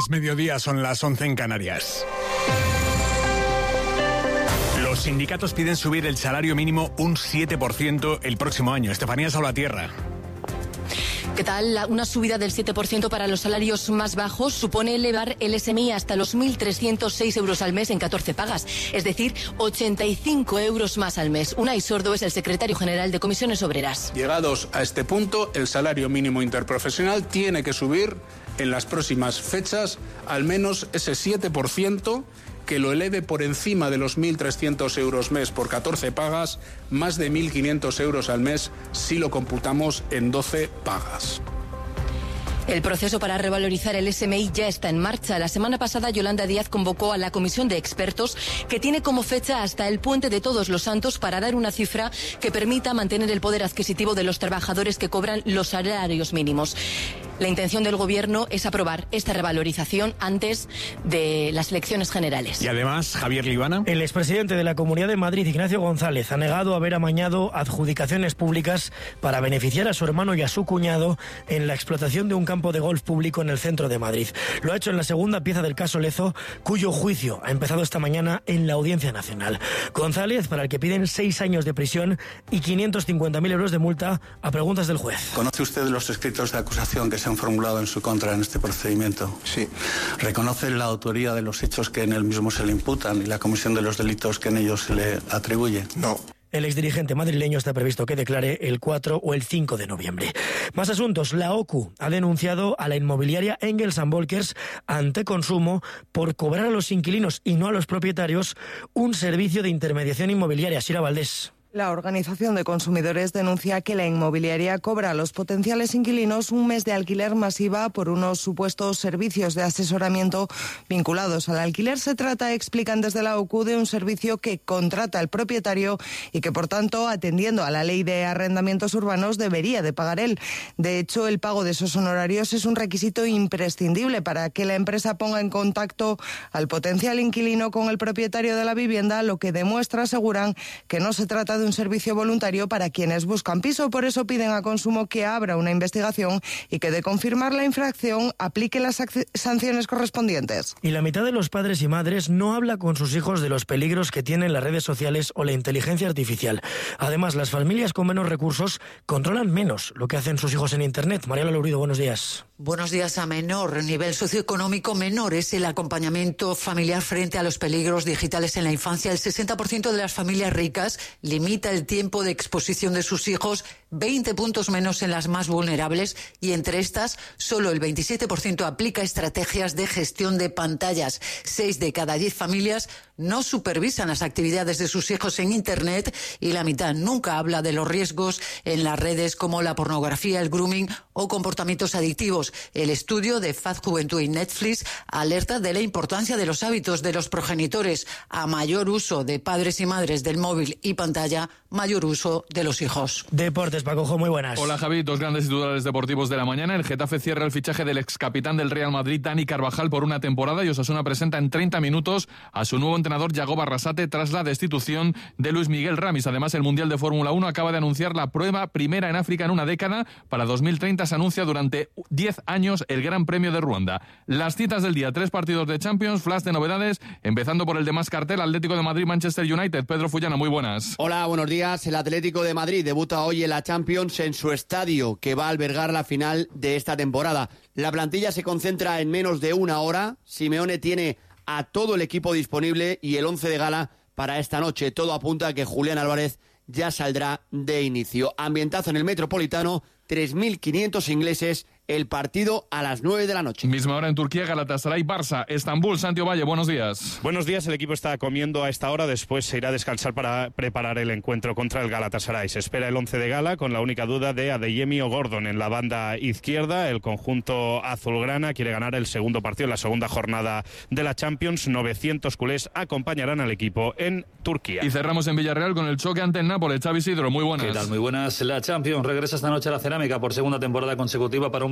Es mediodía, son las 11 en Canarias. Los sindicatos piden subir el salario mínimo un 7% el próximo año. Estefanía Salvatierra. ¿Qué tal? Una subida del 7% para los salarios más bajos supone elevar el SMI hasta los 1.306 euros al mes en 14 pagas, es decir, 85 euros más al mes. Unai Sordo es el secretario general de Comisiones Obreras. Llegados a este punto, el salario mínimo interprofesional tiene que subir en las próximas fechas al menos ese 7%, que lo eleve por encima de los 1.300 euros mes por 14 pagas, más de 1.500 euros al mes si lo computamos en 12 pagas. El proceso para revalorizar el SMI ya está en marcha. La semana pasada Yolanda Díaz convocó a la comisión de expertos que tiene como fecha hasta el Puente de Todos los Santos para dar una cifra que permita mantener el poder adquisitivo de los trabajadores que cobran los salarios mínimos. La intención del Gobierno es aprobar esta revalorización antes de las elecciones generales. Y además, Javier Libana. El expresidente de la Comunidad de Madrid, Ignacio González, ha negado haber amañado adjudicaciones públicas para beneficiar a su hermano y a su cuñado en la explotación de un campo de golf público en el centro de Madrid. Lo ha hecho en la segunda pieza del caso Lezo, cuyo juicio ha empezado esta mañana en la Audiencia Nacional. González, para el que piden 6 años de prisión y 550.000 euros de multa, a preguntas del juez. ¿Conoce usted los escritos de acusación que se han formulado en su contra en este procedimiento? Sí. ¿Reconoce la autoría de los hechos que en él mismo se le imputan y la comisión de los delitos que en ellos se le atribuye? No. El exdirigente madrileño está previsto que declare el 4 o el 5 de noviembre. Más asuntos. La OCU ha denunciado a la inmobiliaria Engels & Volkers ante Consumo por cobrar a los inquilinos y no a los propietarios un servicio de intermediación inmobiliaria. Sira Valdés. La Organización de Consumidores denuncia que la inmobiliaria cobra a los potenciales inquilinos un mes de alquiler masiva por unos supuestos servicios de asesoramiento vinculados al alquiler. Se trata, explican desde la OCU, de un servicio que contrata el propietario y que, por tanto, atendiendo a la ley de arrendamientos urbanos, debería de pagar él. De hecho, el pago de esos honorarios es un requisito imprescindible para que la empresa ponga en contacto al potencial inquilino con el propietario de la vivienda, lo que demuestra, aseguran, que no se trata de un servicio voluntario para quienes buscan piso. Por eso piden a Consumo que abra una investigación y que, de confirmar la infracción, aplique las sanciones correspondientes. Y la mitad de los padres y madres no habla con sus hijos de los peligros que tienen las redes sociales o la inteligencia artificial. Además, las familias con menos recursos controlan menos lo que hacen sus hijos en Internet. Mariela Lourido, buenos días. Buenos días. A menor nivel socioeconómico, menor es el acompañamiento familiar frente a los peligros digitales en la infancia. El 60% de las familias ricas limita el tiempo de exposición de sus hijos, 20 puntos menos en las más vulnerables, y entre estas solo el 27% aplica estrategias de gestión de pantallas. 6 de cada 10 familias no supervisan las actividades de sus hijos en Internet y la mitad nunca habla de los riesgos en las redes como la pornografía, el grooming o comportamientos adictivos. El estudio de Faz Juventud y Netflix alerta de la importancia de los hábitos de los progenitores. A mayor uso de padres y madres del móvil y pantalla, mayor uso de los hijos. Deportes, Pacojo, muy buenas. Hola, Javi. 2 grandes titulares deportivos de la mañana. El Getafe cierra el fichaje del excapitán del Real Madrid, Dani Carvajal, por una temporada, y Osasuna presenta en 30 minutos a su nuevo entrenador, Yago Barrasate, tras la destitución de Luis Miguel Ramis. Además, el Mundial de Fórmula 1 acaba de anunciar la prueba primera en África en una década. Para 2030 se anuncia durante 10 años el Gran Premio de Ruanda. Las citas del día: 3 partidos de Champions, flash de novedades, empezando por el de más cartel, Atlético de Madrid, Manchester United. Pedro Fullana, muy buenas. Hola, buenos días. El Atlético de Madrid debuta hoy en la Champions en su estadio, que va a albergar la final de esta temporada. La plantilla se concentra en menos de una hora. Simeone tiene a todo el equipo disponible y el 11 de gala para esta noche. Todo apunta a que Julián Álvarez ya saldrá de inicio. Ambientazo en el Metropolitano, 3.500 ingleses, el partido a las 9 de la noche. Misma hora en Turquía, Galatasaray, Barça, Estambul. Santiago Valle, buenos días. Buenos días, el equipo está comiendo a esta hora, después se irá a descansar para preparar el encuentro contra el Galatasaray. Se espera el 11 de gala, con la única duda de Adeyemi o Gordon en la banda izquierda. El conjunto azulgrana quiere ganar el segundo partido en la segunda jornada de la Champions. 900 culés acompañarán al equipo en Turquía. Y cerramos en Villarreal con el choque ante el Nápoles. Xavi Isidro, muy buenas. ¿Qué tal? Muy buenas. La Champions regresa esta noche a la Cerámica por segunda temporada consecutiva para un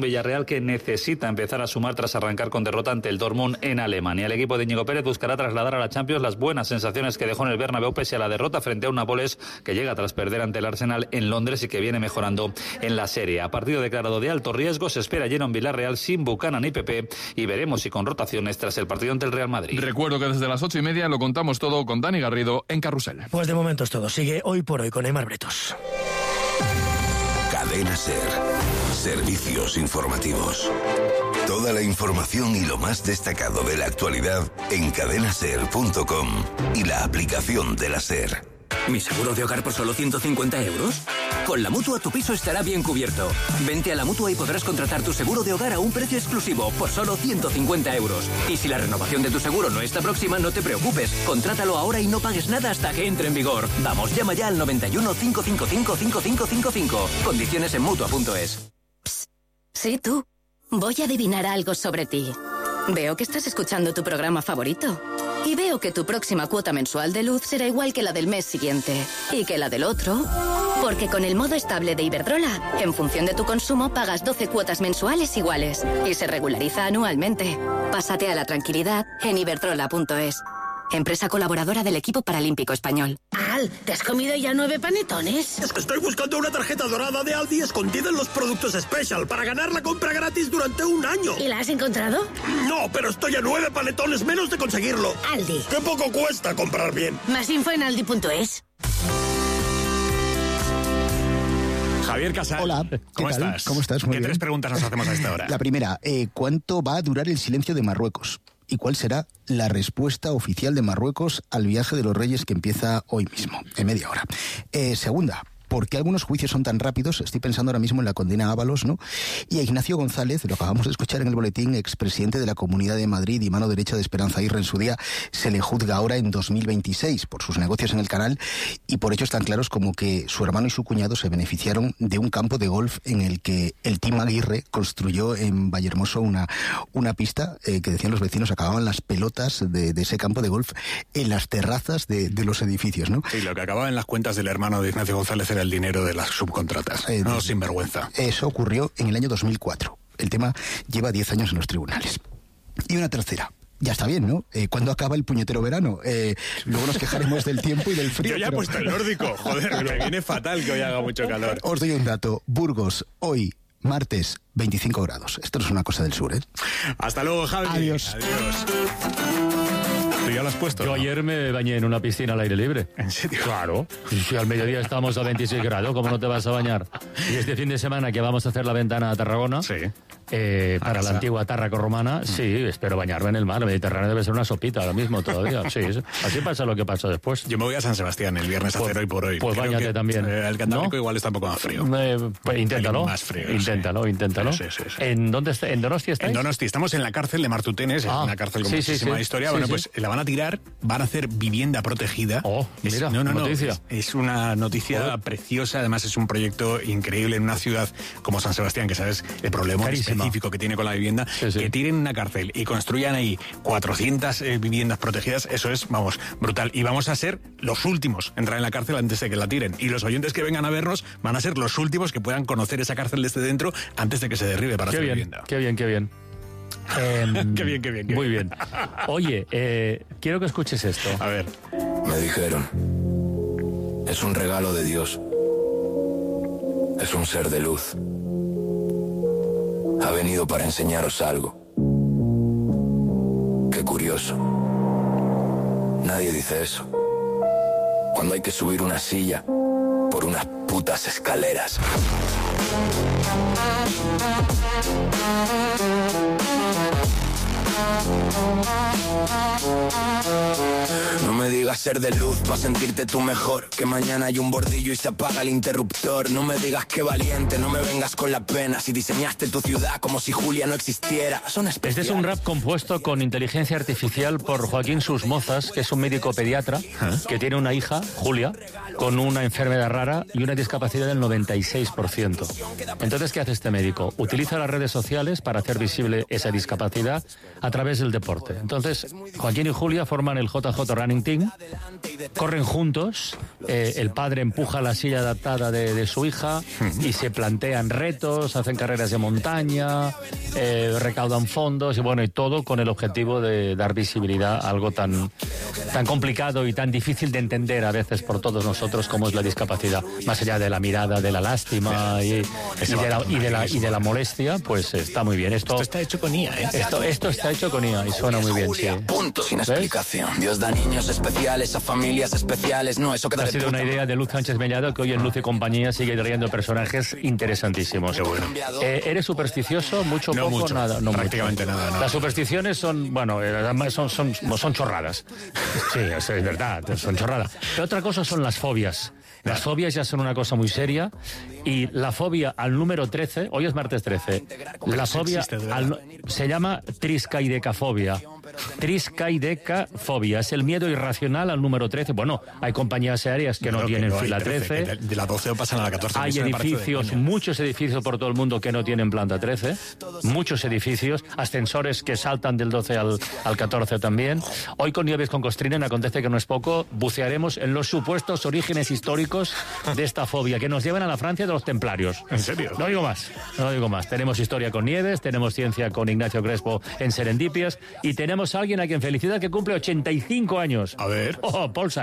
Villarreal, que necesita empezar a sumar tras arrancar con derrota ante el Dortmund en Alemania. El equipo de Íñigo Pérez buscará trasladar a la Champions las buenas sensaciones que dejó en el Bernabéu pese a la derrota frente a un Nápoles que llega tras perder ante el Arsenal en Londres y que viene mejorando en la Serie. A partido declarado de alto riesgo, se espera lleno en Villarreal sin Buchanan y Pepe, y veremos si con rotaciones tras el partido ante el Real Madrid. Recuerdo que desde las 8:30 lo contamos todo con Dani Garrido en Carrusel. Pues de momento es todo. Sigue Hoy por Hoy con Aimar Bretos. Cadena SER. Servicios informativos. Toda la información y lo más destacado de la actualidad en cadenaser.com y la aplicación de la SER. ¿Mi seguro de hogar por solo 150 euros? Con la Mutua tu piso estará bien cubierto. Vente a la Mutua y podrás contratar tu seguro de hogar a un precio exclusivo por solo 150 euros. Y si la renovación de tu seguro no está próxima, no te preocupes. Contrátalo ahora y no pagues nada hasta que entre en vigor. Vamos, llama ya al 91 555 5555. Condiciones en Mutua.es. Sí, tú. Voy a adivinar algo sobre ti. Veo que estás escuchando tu programa favorito. Y veo que tu próxima cuota mensual de luz será igual que la del mes siguiente. Y que la del otro. Porque con el modo estable de Iberdrola, en función de tu consumo, pagas 12 cuotas mensuales iguales. Y se regulariza anualmente. Pásate a la tranquilidad en iberdrola.es. Empresa colaboradora del equipo paralímpico español. Al, ¿te has comido ya 9 panetones? Es que estoy buscando una tarjeta dorada de Aldi escondida en los productos Special para ganar la compra gratis durante un año. ¿Y la has encontrado? No, pero estoy a 9 panetones menos de conseguirlo. Aldi. ¡Qué poco cuesta comprar bien! Más info en aldi.es. Javier Casal. Hola, ¿Cómo estás? ¿Cómo estás? Muy ¿Qué bien. 3 preguntas nos hacemos a esta hora? La primera, ¿cuánto va a durar el silencio de Marruecos? ¿Y cuál será la respuesta oficial de Marruecos al viaje de los Reyes que empieza hoy mismo, en media hora? Segunda, ¿por qué algunos juicios son tan rápidos? Estoy pensando ahora mismo en la condena a Ábalos, ¿no? Y a Ignacio González, lo acabamos de escuchar en el boletín, expresidente de la Comunidad de Madrid y mano derecha de Esperanza Aguirre en su día, se le juzga ahora en 2026 por sus negocios en el canal y por hechos tan claros como que su hermano y su cuñado se beneficiaron de un campo de golf en el que el Team Aguirre construyó en Vallehermoso una pista que decían los vecinos acababan las pelotas de ese campo de golf en las terrazas de los edificios, ¿no? Sí, lo que acababa en las cuentas del hermano de Ignacio González era el dinero de las subcontratas. No, sinvergüenza. Eso ocurrió en el año 2004. El tema lleva 10 años en los tribunales. Y una tercera. Ya está bien, ¿no? ¿Cuándo acaba el puñetero verano? Luego nos quejaremos del tiempo y del frío. Yo ya he puesto el nórdico. Joder, me viene fatal que hoy haga mucho calor. Os doy un dato. Burgos, hoy, martes, 25 grados. Esto no es una cosa del sur, ¿eh? Hasta luego, Javi. Adiós. Adiós. ¿Tú ya lo has puesto? Yo ayer me bañé en una piscina al aire libre. ¿En serio? Claro. Y si al mediodía estamos a 26 grados, ¿cómo no te vas a bañar? Y este fin de semana que vamos a hacer la ventana a Tarragona, sí. Para la antigua Tárraco romana, sí, espero bañarme en el mar. El Mediterráneo debe ser una sopita ahora mismo todavía. Sí, así pasa lo que pasa después. Yo me voy a San Sebastián el viernes a hacer hoy por hoy. Pues creo báñate que, también. El Cantábrico ¿no? igual está un poco más frío. Pues inténtalo. Más frío. Inténtalo. Sí. ¿En dónde está? ¿En Donosti estáis? En Donosti. Estamos en la cárcel de Martutenes, una cárcel con muchísima historia. Bueno, pues la van a tirar, van a hacer vivienda protegida. Mira, noticia. Es una noticia preciosa. Además, es un proyecto increíble en una ciudad como San Sebastián, que sabes el problema específico que tiene con la vivienda. Que tiren una cárcel y construyan ahí 400 viviendas protegidas, eso es, vamos, brutal. Y vamos a ser los últimos en entrar en la cárcel antes de que la tiren. Y los oyentes que vengan a vernos van a ser los últimos que puedan conocer esa cárcel desde dentro antes de que se derribe para hacer vivienda. Qué bien. Qué bien. Muy bien. Oye, quiero que escuches esto. A ver. Me dijeron, es un regalo de Dios. Es un ser de luz. Ha venido para enseñaros algo. Qué curioso. Nadie dice eso. Cuando hay que subir una silla por unas putas escaleras. No me digas ser de luz para sentirte tú mejor. Que mañana hay un bordillo y se apaga el interruptor. No me digas que valiente, no me vengas con la pena. Si diseñaste tu ciudad como si Julia no existiera. Son especiales. Este es un rap compuesto con inteligencia artificial por Joaquín Susmozas, que es un médico pediatra que tiene una hija, Julia, con una enfermedad rara y una discapacidad del 96%. Entonces, ¿qué hace este médico? Utiliza las redes sociales para hacer visible esa discapacidad a través del deporte. Entonces, Joaquín y Julia forman el JJ Running Team corren juntos, el padre empuja la silla adaptada de su hija y se plantean retos, hacen carreras de montaña, recaudan fondos y bueno, y todo con el objetivo de dar visibilidad a algo tan complicado y tan difícil de entender a veces por todos nosotros como es la discapacidad. Más allá de la mirada, de la lástima y de la molestia, pues está muy bien. Esto está hecho con IA, ¿eh? Esto está hecho con IA y suena muy bien, sí. Punto sin explicación. Dios da niños especiales a familias especiales. No, eso queda ha sido una idea de Luz Sánchez Mellado, que hoy en Luz y Compañía sigue trayendo personajes interesantísimos. Qué bueno. ¿Eres supersticioso? ¿Mucho, no poco? Mucho, nada. No prácticamente mucho. nada. No. Las supersticiones son, bueno, son chorradas. Sí, es verdad, son chorradas. Pero otra cosa son las fobias. Las fobias ya son una cosa muy seria y la fobia al número 13, hoy es martes 13, la fobia se llama triscaidecafobia. Triscaidecafobia es el miedo irracional al número 13. Bueno, hay compañías aéreas que no tienen fila 13. De la 12 pasan a la 14. Hay edificios, muchos edificios por todo el mundo que no tienen planta 13. Muchos edificios, ascensores que saltan del 12 al 14 también. Hoy con Nieves con Costrinen, acontece que no es poco, bucearemos en los supuestos orígenes históricos de esta fobia, que nos llevan a la Francia de los templarios. ¿En serio? No digo más. Tenemos historia con Nieves, tenemos ciencia con Ignacio Crespo en Serendipias y tenemos a alguien a quien felicidad que cumple 85 años. A ver. Paul